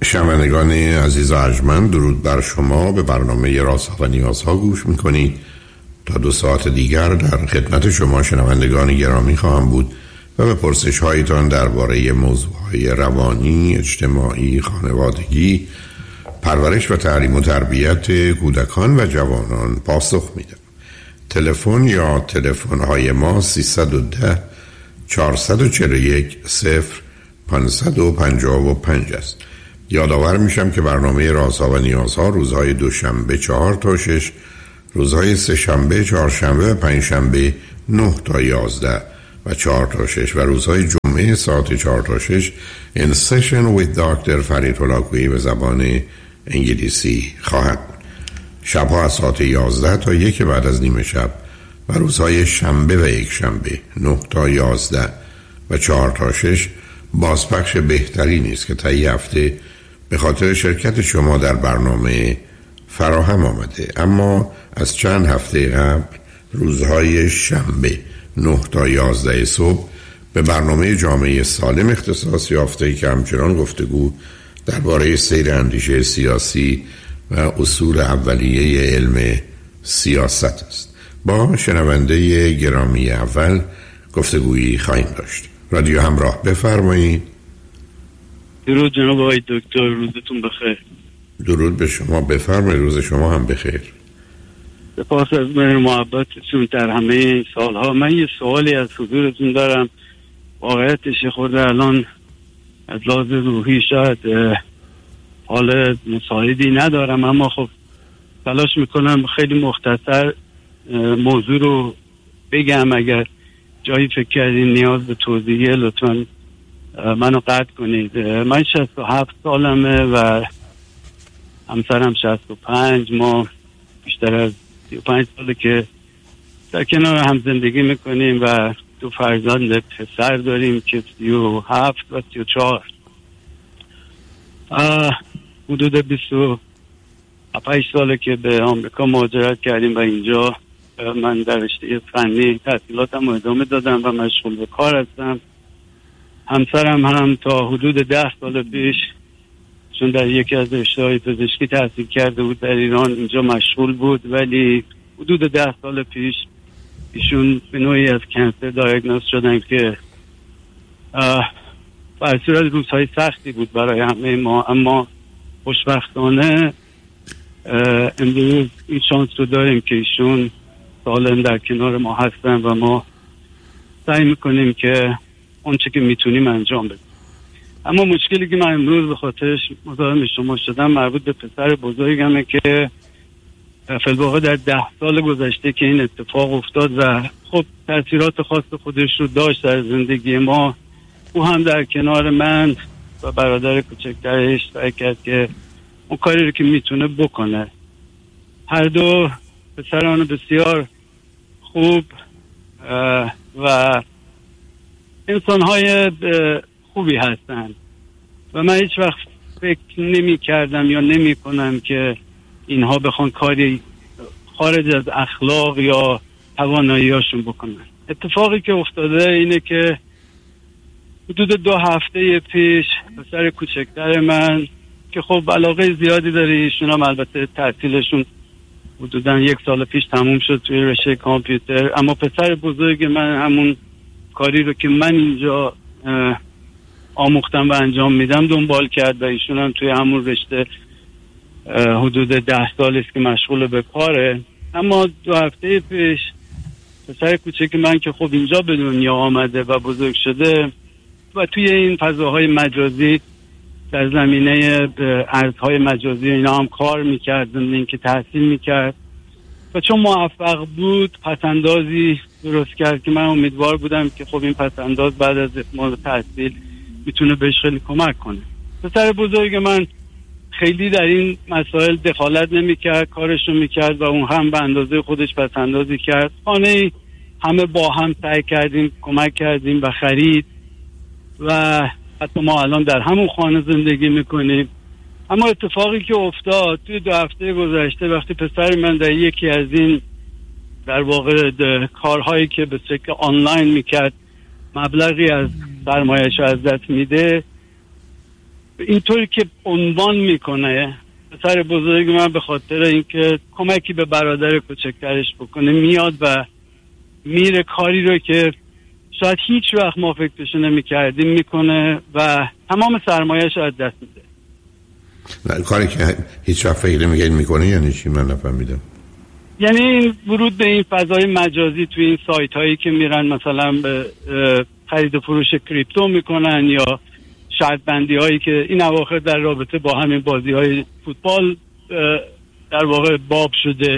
شنوندگان عزیز و ارجمند، درود بر شما. به برنامه رازها و نیازها گوش میکنید. تا 2 ساعت دیگر در خدمت شما شنوندگان گرامی خواهم بود و به پرسش هایتان درباره موضوعهای روانی، اجتماعی، خانوادگی، پرورش و تعلیم و تربیت کودکان و جوانان پاسخ میدم. تلفن یا تلفن‌های ما 310 441 0555 است. یادآور میشم که برنامه رازها و نیازها روزهای دوشنبه 4 تا 6، روزهای سه‌شنبه، چهارشنبه و پنجشنبه 9 تا 11 و 4 تا 6 و روزهای جمعه ساعت 4 تا 6 In Session with Dr. فرید هلاکویی به زبان انگلیسی خواهد بود. شبها از ساعت 11 تا 1 بعد از نیمه شب و روزهای شنبه و یک شنبه 9 تا 11 و 4 تا 6 بازپخش بهتری نیست که طی هفته به خاطر شرکت شما در برنامه فراهم آمده. اما از چند هفته قبل روزهای شنبه 9 تا 11 صبح به برنامه جامعه سالم اختصاص یافته که همچنان گفتگو درباره سیر اندیشه سیاسی و اصول اولیه علم سیاست است. با شنونده گرامی اول گفتگویی خواهیم داشت. رادیو همراه، بفرمایید. درود جناب آقای دکتر، روزتون بخیر. درود به شما، بفرمایید، روز شما هم بخیر. سپاس از مهر محبتتون در همه این سالها. من یه سوالی از حضورتون دارم. واقعیتش خود الان از لحاظ روحی شاید حال مساعدی ندارم، اما خب تلاش میکنم خیلی مختصر موضوع رو بگم. اگر جایی فکر کردین نیاز به توضیحه لطفاً منو قطع کنید. من 67 سالمه و همسرم 65. ما بیشتر از 35 ساله که در کنار هم زندگی میکنیم و 2 فرزند پسر داریم که 37 و 34. حدود 28 ساله که به آمریکا مهاجرت کردیم و اینجا من در رشته فنی تحصیلاتم ادامه دادم و مشغول به کار هستم. همسرم هم تا حدود 10 سال پیش چون در یکی از رشته‌های پزشکی تحصیل کرده بود در ایران، اینجا مشغول بود، ولی حدود 10 سال پیش ایشون به نوعی از کنسر دایگنوز شدن که در صورت روزهای سختی بود برای همه ما، اما خوشبختانه امروز این شانس رو داریم که ایشون سالم در کنار ما هستن و ما سعی میکنیم که اونچه که میتونیم انجام بدیم. اما مشکلی که من امروز به خاطرش مزاحم شما شدم مربوط به پسر بزرگمه که فی‌الواقع در 10 سال گذشته که این اتفاق افتاد و خب تأثیرات خاص خودش رو داشت در زندگی ما. او هم در کنار من و برادر کوچکترش سعی کرد که اون کاری رو که میتونه بکنه. هر دو پسران بسیار خوب و انسان‌های خوبی هستند و من هیچ وقت فکر نمی کردم یا نمی کنم که اینها بخوان کاری خارج از اخلاق یا توانایی‌هاشون بکنن. اتفاقی که افتاده اینه که حدود 2 هفته پیش پسر کوچکتر من که خب علاقه زیادی داره، ایشون هم البته تحصیلشون حدوداً 1 سال پیش تموم شد توی رشته کامپیوتر، اما پسر بزرگ من همون کاری رو که من اینجا آموختم و انجام میدم دنبال کرد و ایشون هم توی همون رشته حدود 10 سال است که مشغول به کاره. اما 2 هفته پیش پسر کوچک من که خب اینجا به دنیا آمده و بزرگ شده و توی این فضاهای مجازی در زمینه ارزهای مجازی اینا هم کار میکرد، ضمن اینکه تحصیل میکرد و چون موفق بود پسندازی درست کرد که من امیدوار بودم که خب این پسنداز بعد از اتمام تحصیل میتونه بهش خیلی کمک کنه. پسر بزرگ من خیلی در این مسائل دخالت نمیکرد، کارشو میکرد و اون هم به اندازه خودش پسندازی کرد. خانه همه با هم سعی کردیم کمک کردیم و خرید و حتی ما الان در همون خانه زندگی میکنیم. اما اتفاقی که افتاد توی 2 هفته گذشته وقتی پسر من در یکی از این در واقع کارهایی که به شکل آنلاین میکرد مبلغی از سرمایه‌اش از دست میده، اینطوری که عنوان میکنه پسر بزرگ من به خاطر اینکه کمکی به برادر کوچکترش بکنه میاد و میره کاری رو که شاید هیچ وقت ما فکرشو نمیکردیم میکنه و تمام سرمایه‌اش از دست میده. کاری که هیچ وقت فکر نمی‌کردین میکنه یعنی چی؟ من نفهمیدم. یعنی ورود به این فضای مجازی توی این سایت هایی که میرن مثلا به خرید و فروش کریپتو میکنن یا شرط بندی هایی که این اواخر در رابطه با همین بازی های فوتبال در واقع باب شده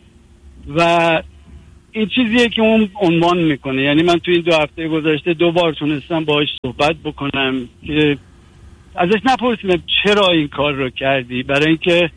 و این چیزیه که اون عنوان میکنه. یعنی من توی این 2 هفته گذشته 2 بار تونستم باهاش صحبت بکنم که ازش نپرسیدم چرا این کار رو کردی، برای اینکه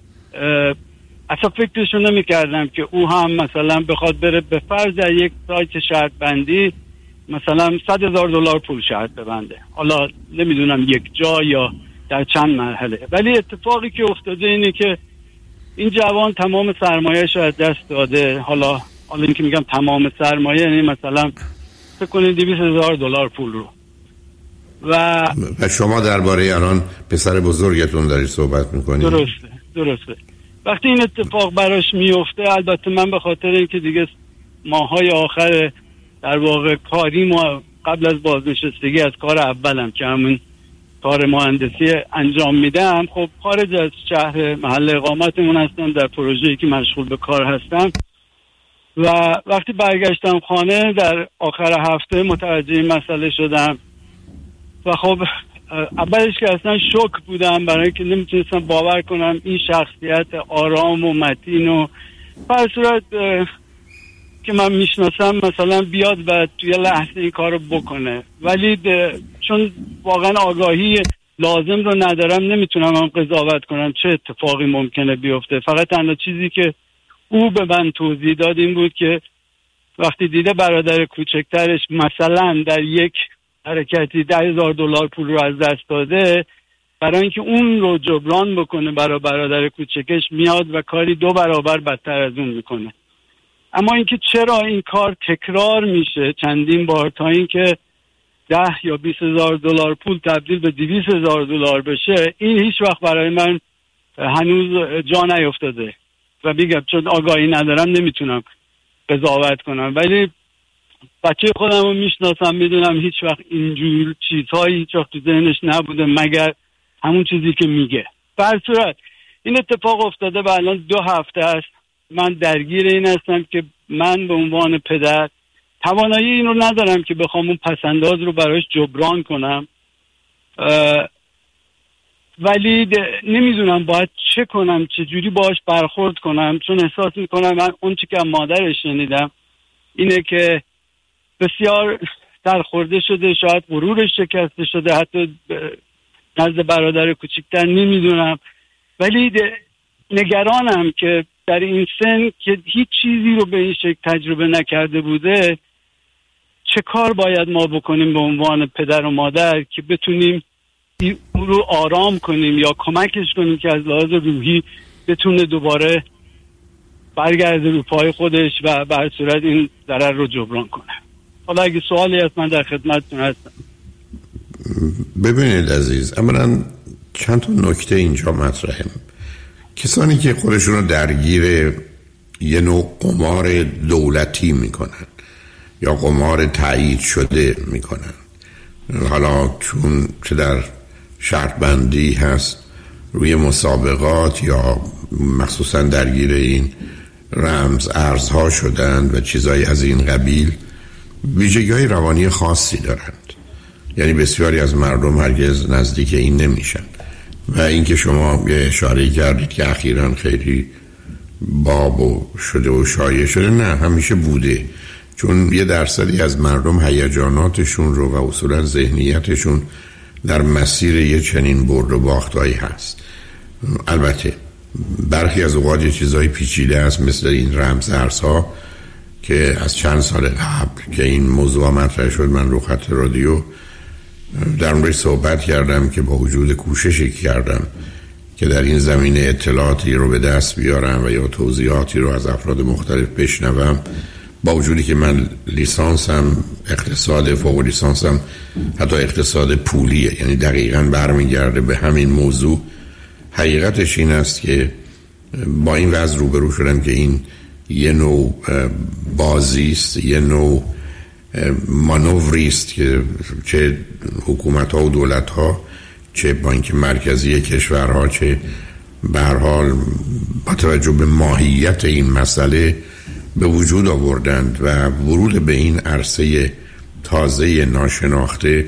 اصلا فکرشو نمی کردم که او هم مثلا بخواد بره به فرض در یک سایت شرط بندی مثلا $100,000 پول شرط ببنده، حالا نمیدونم یک جا یا در چند مرحله. ولی اتفاقی که افتاده اینه که این جوان تمام سرمایه‌اش رو از دست داده. حالا این که میگم تمام سرمایه یعنی مثلا فکر کنید $200,000 پول رو. و شما درباره الان پسر بزرگتون دارید صحبت میکنید؟ درسته. وقتی این اتفاق براش میفته، البته من به خاطر اینکه دیگه ماهای آخر در واقع کاریم و قبل از بازنشستگی از کار اولم که همون کار مهندسی انجام میدم، خب خارج از شهر محل اقامتمون هستم، در پروژه‌ای که مشغول به کار هستم و وقتی برگشتم خانه در آخر هفته متوجه این مسئله شدم و خب اولش که اصلا شوک بودم، برای اینکه نمیتونستم باور کنم این شخصیت آرام و متین و در صورت که من میشناسم مثلا بیاد و توی لحظه این کارو بکنه. ولی چون واقعا آگاهی لازم رو ندارم نمیتونم هم قضاوت کنم چه اتفاقی ممکنه بیفته. فقط تنها چیزی که او به من توضیح داد این بود که وقتی دیده برادر کوچکترش مثلا در یک حرکتی $10,000 پول رو از دست داده، برای اینکه اون رو جبران بکنه برای برادر کوچکش میاد و کاری 2 برابر بدتر از اون میکنه. اما اینکه چرا این کار تکرار میشه چندین بار تا اینکه $10,000 یا $20,000 پول تبدیل به $200,000 بشه، این هیچ وقت برای من هنوز جا نیفتاده و میگم چون آگاهی ندارم نمیتونم قضاوت کنم. ولی بچه خودم رو میشناسم، میدونم هیچ وقت اینجور چیزهایی هیچ وقت تو ذهنش نبوده مگر همون چیزی که میگه. در صورت این اتفاق افتاده و الان 2 هفته است من درگیر این هستم که من به عنوان پدر توانایی این رو ندارم که بخوام اون پسنداز رو براش جبران کنم، ولی نمیدونم باید چه کنم، چه جوری باش برخورد کنم، چون احساس میکنم من اون چی که مادرش شنیدم اینه که بسیار سرخورده شده، شاید غرورش شکسته شده، حتی نزد برادر کوچکتر نمیدونم. ولی نگرانم که در این سن که هیچ چیزی رو به این شکل تجربه نکرده بوده چه کار باید ما بکنیم به عنوان پدر و مادر که بتونیم او رو آرام کنیم یا کمکش کنیم که از لحاظ روحی بتونه دوباره برگرده رو پای خودش و به هر صورت این ضرر رو جبران کنه. حالا اگه سوالی هست من در خدمتتون هستم. ببینید عزیز، اولا چند تا نکته اینجا مطرحه. کسانی که خودشون رو درگیر یه نوع قمار دولتی میکنن یا قمار تایید شده میکنن، حالا چون چه در شرط بندی هست روی مسابقات یا مخصوصا درگیر این رمز ارزها شدند و چیزایی از این قبیل، ویژگی‌های روانی خاصی دارند. یعنی بسیاری از مردم هرگز نزدیک این نمیشن و اینکه شما یه اشاره کردید که اخیراً خیلی باب و شده و شایع شده، نه، همیشه بوده. چون 1% از مردم هیجاناتشون رو و اصولاً ذهنیتشون در مسیر یه چنین برد و باختایی هست. البته برخی از اوقات یه چیزای پیچیده است، مثل این رمز ارزها که از چند سال قبل که این موضوع مطرح شد من رو خط رادیو در موردش صحبت کردم که با وجود کوششی کردم که در این زمینه اطلاعاتی رو به دست بیارم و یا توضیحاتی رو از افراد مختلف بشنوم، با وجودی که من لیسانسم اقتصاد، فوق لیسانسم حتی اقتصاد پولیه، یعنی دقیقاً برمیگرده به همین موضوع. حقیقتش این است که با این وضع روبرو شدم که این یه نوع بازی است، یه نوع مانوری است که چه حکومت‌ها و دولت‌ها، چه بانک مرکزی کشورها، چه به هر حال با توجه به ماهیت این مسئله به وجود آوردند و ورود به این عرصه تازه ناشناخته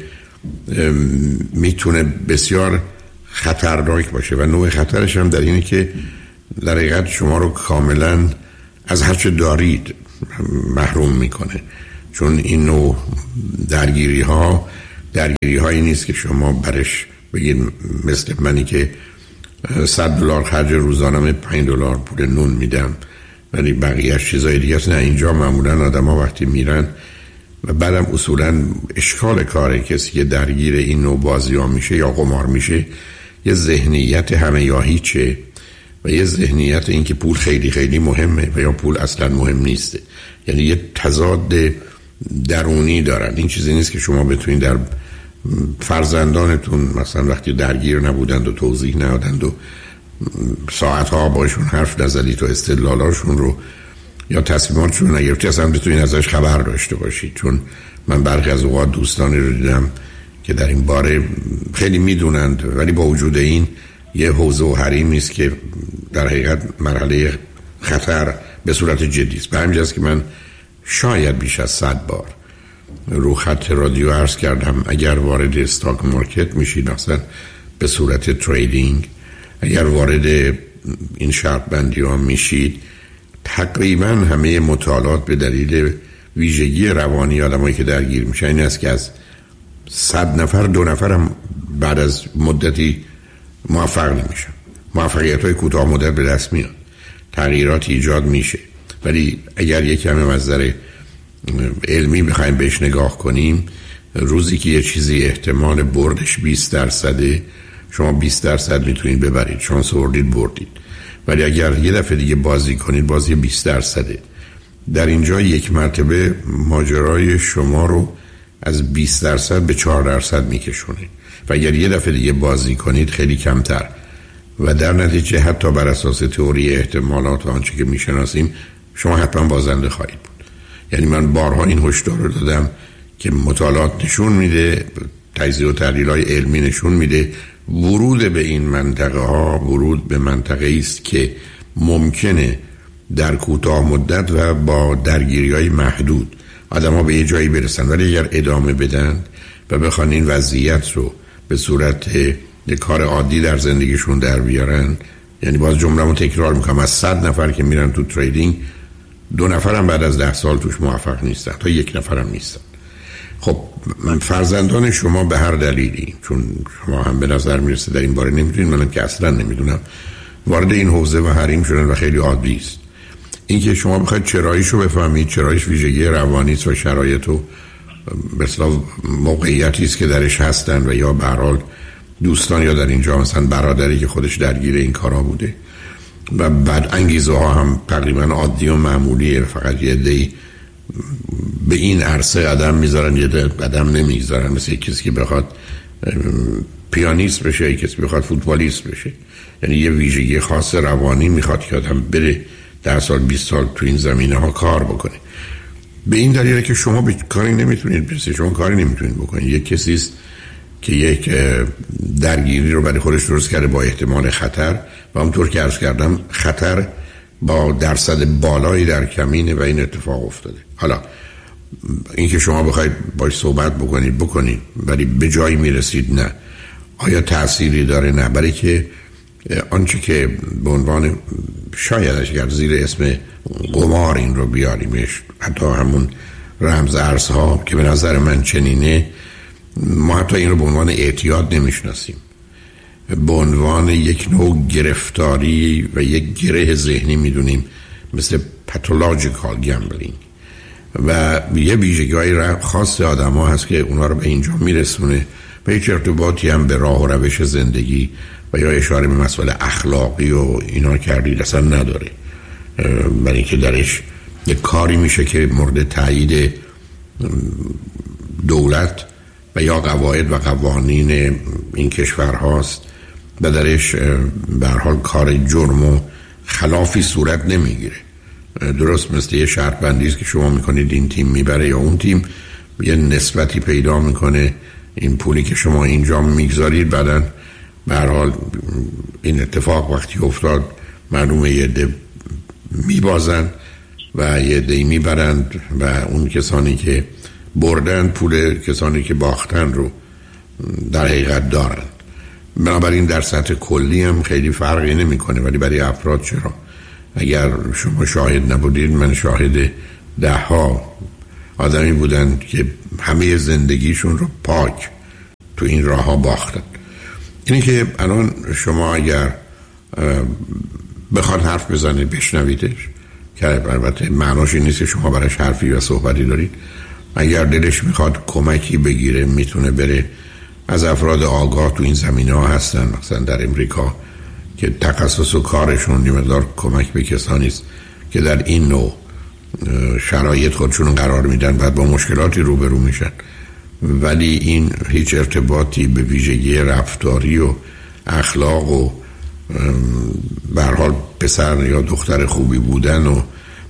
میتونه بسیار خطرناک باشه و نوع خطرش هم در اینه که در حقیقت شما رو کاملا از هر چه دارید محروم میکنه، چون این نوع درگیری هایی نیست که شما برش بگید مثل منی که $100 خرج روزانم، $5 پول نون میدم ولی بقیهش چیزای دیگه است. نه، اینجا معمولا آدم ها وقتی میرن و بعدم اصولا اشکال کاره کسی که درگیر این نوع بازی ها میشه یا قمار میشه، یه ذهنیت همه یا هیچه و یه ذهنیت این که پول خیلی خیلی مهمه و یا پول اصلا مهم نیسته. یعنی یه تضاد درونی دارن. این چیزی نیست که شما بتونید در فرزندانتون مثلا وقتی درگیر نبودند و توضیح ندادند و ساعتها باشون حرف نزدید و استدلالاشون رو یا تصمیماتشون نگرفتی اصلا بتونید ازش خبر داشته باشید. چون من برخی از اوقات دوستانی رو دیدم که در این باره خیلی میدونند ولی با وجود این یه حوزه و حریمی است که در حقیقت مرحله خطر به صورت جدی است. به همین جاست که من شاید بیش از 100 بار رو خط رادیو عرض کردم اگر وارد استاک مارکت میشید، مثلا به صورت تریدینگ، اگر وارد این شرط بندی ها میشید، تقریبا همه مطالعات به دلیل ویژگی روانی آدمایی که درگیر میشن این است که از 100 نفر 2 نفر هم بعد از مدتی موفق نمیشن. موفقیت های کوتاه مدت به دست میاد، تغییرات ایجاد میشه، ولی اگر یک کمی از نظر علمی بخوایم بهش نگاه کنیم، روزی که یه چیزی احتمال بردش 20%، شما 20% میتونید ببرید، شانس آوردید بردید. ولی اگر یه دفعه دیگه بازی کنید، بازی 20%، در اینجا یک مرتبه ماجرای شما رو از 20% به 4% میکشونه و اگر یه دفعه دیگه بازی کنید خیلی کمتر و در نتیجه حتی بر اساس تئوری احتمالات و آنچه که میشناسیم شما حتما بازنده خواهید بود. یعنی من بارها این هشدار رو دادم که مطالعات نشون میده، تجزیه و تحلیل‌های علمی نشون میده ورود به این منطقه ها ورود به منطقه است که ممکنه در کوتاه مدت و با درگیری‌های محدود آدم ها به یه جایی برسن، ولی اگر ادامه بدن و بخوان این وضعیت رو به صورت یک کار عادی در زندگیشون در بیارن، یعنی باز جمله‌مو تکرار میکنم، از 100 نفر که میرن تو تریدینگ 2 نفر هم بعد از 10 سال توش موفق نیستن، تا 1 نفر هم نیستن. خب من فرزندان شما به هر دلیلی، چون شما هم به نظر میرسه در این باره نمیدونید، منم که اصلا نمیدونم، وارد این حوزه و حریم شدن و خیلی عادی است. اینکه شما بخواید چراییشو بفهمید، چراییش ویژگی روانی است و شرایط و مثلا موقعیتی است که درش هستن و یا به هر حال دوستان یا در اینجا مثلا برادری که خودش درگیر این کارا بوده و بعد انگیزه ها هم تقریبا عادی و معمولیه، فقط یه عده‌ای به این عرصه قدم میذارن یه عده قدم نمیذارن، مثل کسی که بخواد پیانیست بشه، یه کسی بخواد فوتبالیست بشه. یعنی یه ویژگی خاص روانی میخواد که آدم بره 10 سال 20 سال تو این زمینه ها کار بکنه. به این دلیله که شما به کاری نمیتونید برسید، شما کاری نمیتونید بکنید. یک کسی است که یک درگیری رو برای خودش درست کرده با احتمال خطر و همونطور که عرض کردم خطر با درصد بالایی در کمینه و این اتفاق افتاده. حالا اینکه شما بخواید باش صحبت بکنید ولی به جایی میرسید نه، آیا تأثیری داره؟ نه، برای که آنچه که به عنوان شاید اگر زیر اسم قمار این رو بیاریمش، حتی همون رمز ارزها که به نظر من چنینه، ما حتی این رو به عنوان اعتیاد نمیشناسیم، به عنوان یک نوع گرفتاری و یک گره ذهنی میدونیم، مثل پاتولوژیکال گمبلینگ و یه ویژگی‌های خاص آدم ها هست که اونا رو به اینجا میرسونه و هیچ ارتباطی هم به راه و روش زندگی و یا اشاره به مسئله اخلاقی و اینا کردید اصلا نداره، برای که درش یک کاری میشه که مورد تایید دولت و یا قواعد و قوانین این کشور هاست و درش به هر حال کار جرم و خلافی صورت نمیگیره. درست مثل یه شرط بندی است که شما میکنید این تیم میبره یا اون تیم، یه نسبتی پیدا میکنه. این پولی که شما اینجا میگذارید بعدن به هر حال این اتفاق وقتی افتاد مردم یه عده میبازن و یه عده میبرند و اون کسانی که بردن پول کسانی که باختن رو در حقیقت دارند. بنابراین در سطح کلی هم خیلی فرقی نمیکنه، ولی برای افراد چرا؟ اگر شما شاهد نبودید، من شاهد 10 آدمی بودن که همه زندگیشون رو پاک تو این راه ها باختن. اینی که الان شما اگر بخواد حرف بزنید بشنویدش، که البته معناش این نیست که شما براش حرفی و صحبتی دارید، اگر دلش میخواد کمکی بگیره میتونه بره از افراد آگاه تو این زمینه ها هستن، مثلا در امریکا که تخصص و کارشون مقدار کمک به کسانی است که در این نوع شرایط خودشون قرار میدن، بعد با مشکلاتی روبرو میشن، ولی این هیچ ارتباطی به ویژگی رفتاری و اخلاق و به هر حال پسر یا دختر خوبی بودن و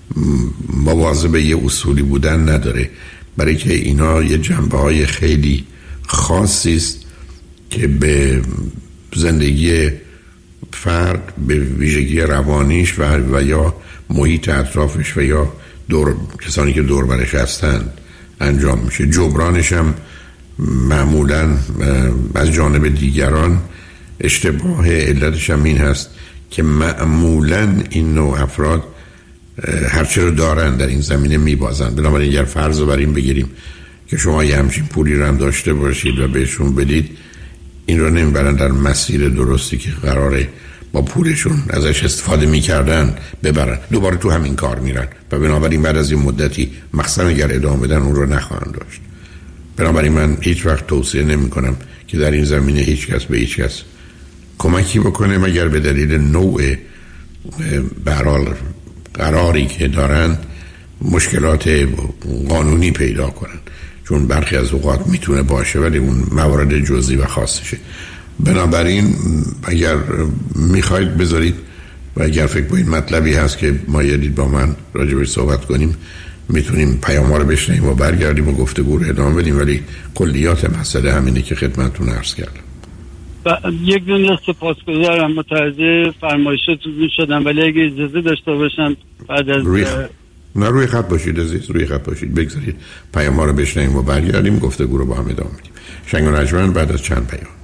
مواظب یه اصولی بودن نداره، برای که اینا یه جنبه‌های خیلی خاصی است که به زندگی فرد، به ویژگی روانیش و یا محیط اطرافش و یا کسانی که دور برش هستند انجام میشه. جبرانش هم معمولا از جانب دیگران اشتباه. علتش هم این هست که معمولا این نوع افراد هرچه رو دارن در این زمینه میبازن. بنابراین اگر فرض رو بر این بگیریم که شما یه همچین پولی رو هم داشته باشید و بهشون بدید، این رو نمیبرن در مسیر درستی که قراره با پولشون ازش استفاده میکردن ببرن، دوباره تو همین کار میرن و بنابراین بعد از این مدتی مخصوصا اگر ادامه بدن اون رو نخواهند داشت. بنابراین من هیچ وقت توصیه نمی کنم که در این زمینه هیچ کس به هیچ کس کمکی بکنه مگر به دلیل نوع به هر حال قراری که دارن مشکلات قانونی پیدا کنن، چون برخی از اوقات میتونه باشه ولی اون موارد جزئی و خاصشه. بنابراین اگر میخواید بذارید و اگر فکر کنید مطلبی هست که مایلید با من راجبش صحبت کنیم، میتونیم پیام‌ها رو بشنویم و برگردیم و گفتگو رو ادامه بدیم، ولی کلیات مسئله همینه که خدمتتون عرض کردم. یک دنیا سپاسگزارم، متوجه فرمایشاتون شدم، ولی اگه اجازه داشته باشم بعد از روی خط باشید عزیز، روی خط باشید، بگذارید پیام‌ها رو بشنویم و برگردیم گفتگو رو با هم ادامه بدیم. شنگ و نجمن بعد از چند پیام.